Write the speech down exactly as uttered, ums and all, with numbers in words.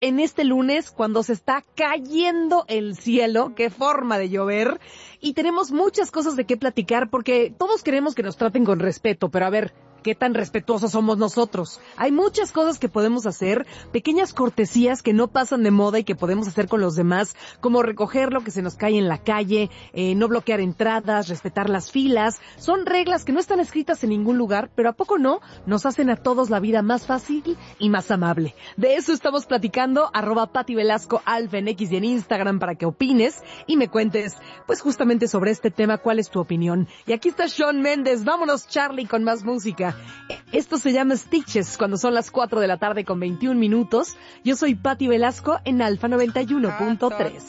en este lunes cuando se está cayendo el cielo, qué forma de llover, y tenemos muchas cosas de qué platicar porque todos queremos que nos traten con respeto, pero a ver, ¿qué tan respetuosos somos nosotros? Hay muchas cosas que podemos hacer, pequeñas cortesías que no pasan de moda y que podemos hacer con los demás, como recoger lo que se nos cae en la calle, eh, no bloquear entradas, respetar las filas. Son reglas que no están escritas en ningún lugar, pero ¿a poco no? Nos hacen a todos la vida más fácil y más amable. De eso estamos platicando, arroba Pati Velasco Alfa en X y en Instagram para que opines y me cuentes, pues justamente sobre este tema, cuál es tu opinión. Y aquí está Shawn Mendes, vámonos Charlie con más música. Esto se llama Stitches cuando son las cuatro de la tarde con veintiún minutos. Yo soy Pati Velasco en Alfa noventa y uno punto tres.